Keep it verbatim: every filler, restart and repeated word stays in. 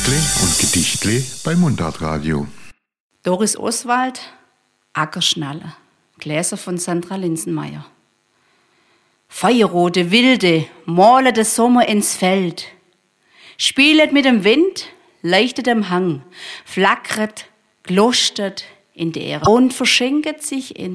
Märkle und Gedichtle bei Mundartradio. Doris Oswald, Ackerschnalle, Gläser von Sandra Linsenmeier. Feuerrote Wilde, malet der Sommer ins Feld. Spielet mit dem Wind, leuchtet am Hang, flackert, glostert in der Ähre und verschenket sich in